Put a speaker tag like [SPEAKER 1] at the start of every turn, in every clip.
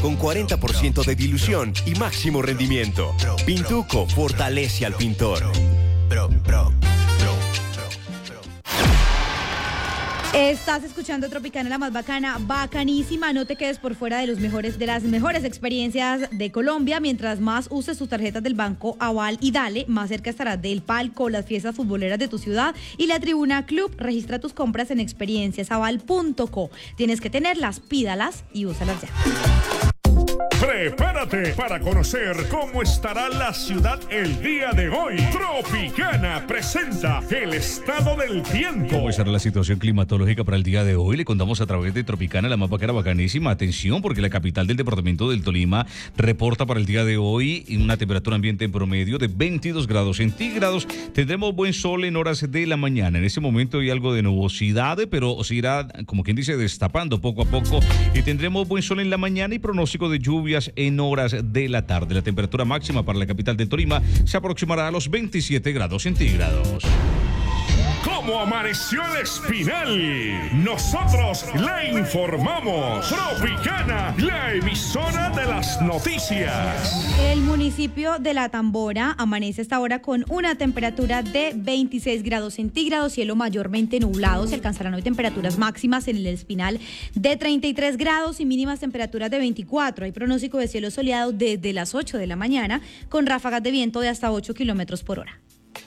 [SPEAKER 1] con 40% de dilución y máximo rendimiento. Pintuco fortalece al pintor.
[SPEAKER 2] Estás escuchando Tropicana, la más bacana, bacanísima. No te quedes por fuera de las mejores experiencias de Colombia. Mientras más uses tus tarjetas del Banco Aval y Dale, más cerca estarás del palco, las fiestas futboleras de tu ciudad y la Tribuna Club. Registra tus compras en experienciasaval.co. Tienes que tenerlas, pídalas y úsalas ya.
[SPEAKER 3] Prepárate para conocer cómo estará la ciudad el día de hoy. Tropicana presenta el estado del tiempo.
[SPEAKER 4] ¿Cómo estará la situación climatológica para el día de hoy? Le contamos a través de Tropicana, la más bacana, bacanísima. Atención, porque la capital del departamento del Tolima reporta para el día de hoy una temperatura ambiente en promedio de 22 grados centígrados. Tendremos buen sol en horas de la mañana. En ese momento hay algo de nubosidad, pero se irá, como quien dice, destapando poco a poco. Y tendremos buen sol en la mañana y pronóstico de lluvias en horas de la tarde. La temperatura máxima para la capital del Tolima se aproximará a los 27 grados centígrados.
[SPEAKER 3] ¿Cómo amaneció el Espinal? Nosotros le informamos. Tropicana, la emisora de las noticias.
[SPEAKER 2] El municipio de La Tambora amanece hasta ahora con una temperatura de 26 grados centígrados, cielo mayormente nublado. Se alcanzarán hoy temperaturas máximas en el Espinal de 33 grados y mínimas temperaturas de 24. Hay pronóstico de cielo soleado desde las 8 de la mañana con ráfagas de viento de hasta 8 kilómetros por hora.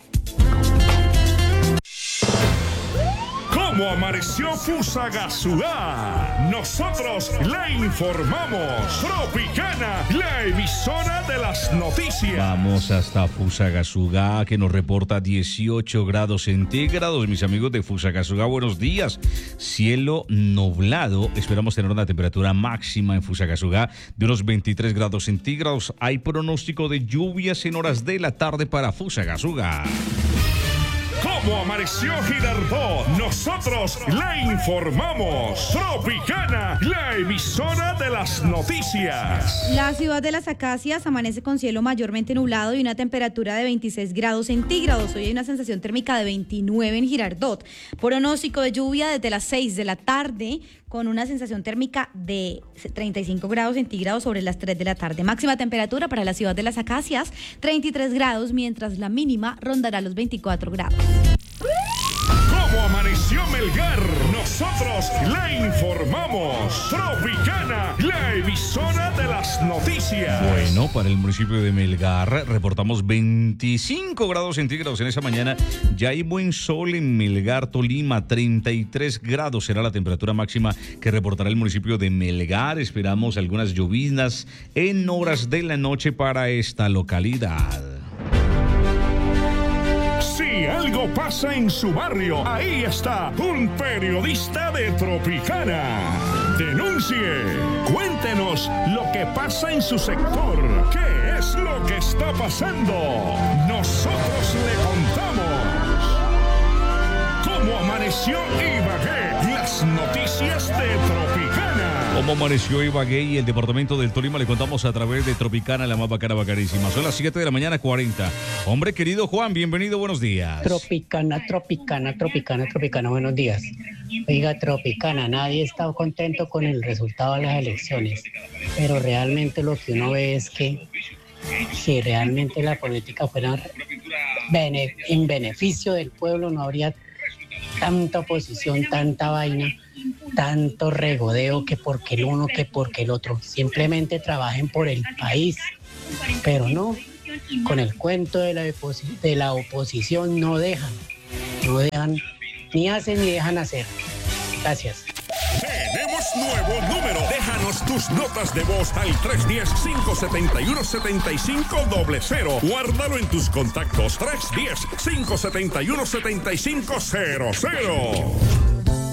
[SPEAKER 3] ¿Cómo amaneció Fusagasugá? Nosotros le informamos. Tropicana, la emisora de las noticias.
[SPEAKER 4] Vamos hasta Fusagasugá, que nos reporta 18 grados centígrados. Mis amigos de Fusagasugá, buenos días. Cielo nublado. Esperamos tener una temperatura máxima en Fusagasugá de unos 23 grados centígrados. Hay pronóstico de lluvias en horas de la tarde para Fusagasugá.
[SPEAKER 3] ¿Cómo amaneció Girardot? Nosotros le informamos. Tropicana, la emisora de las noticias.
[SPEAKER 2] La ciudad de Las Acacias amanece con cielo mayormente nublado y una temperatura de 26 grados centígrados. Hoy hay una sensación térmica de 29 en Girardot. Pronóstico de lluvia desde las 6 de la tarde con una sensación térmica de 35 grados centígrados sobre las 3 de la tarde. Máxima temperatura para la ciudad de Las Acacias, 33 grados, mientras la mínima rondará los 24 grados.
[SPEAKER 3] ¿Cómo amaneció Melgar? Nosotros le informamos. Tropicana, la emisora de las noticias.
[SPEAKER 4] Bueno, para el municipio de Melgar reportamos 25 grados centígrados en esa mañana. Ya hay buen sol en Melgar, Tolima, 33 grados será la temperatura máxima que reportará el municipio de Melgar. Esperamos algunas lloviznas en horas de la noche para esta localidad.
[SPEAKER 3] Si algo pasa en su barrio, ahí está un periodista de Tropicana. Denuncie, cuéntenos lo que pasa en su sector. ¿Qué es lo que está pasando? Nosotros le contamos. ¿Cómo amaneció Ibagué? Las noticias de Tropicana.
[SPEAKER 4] ¿Cómo amaneció Ibagué y el departamento del Tolima? Le contamos a través de Tropicana, la más bacana, bacanísima. Son las 7 de la mañana, 40. Hombre querido Juan, bienvenido, buenos días.
[SPEAKER 5] Tropicana, buenos días. Oiga, Tropicana, nadie está contento con el resultado de las elecciones, pero realmente lo que uno ve es que si realmente la política fuera en beneficio del pueblo, no habría tanta oposición, tanta vaina, tanto regodeo que porque el uno, que porque el otro. Simplemente trabajen por el país, pero no, con el cuento de la oposición no dejan, ni hacen ni dejan hacer. Gracias.
[SPEAKER 3] Tenemos nuevo número. Déjanos tus notas de voz al 310-571-7500. Guárdalo en tus contactos. 310-571-7500.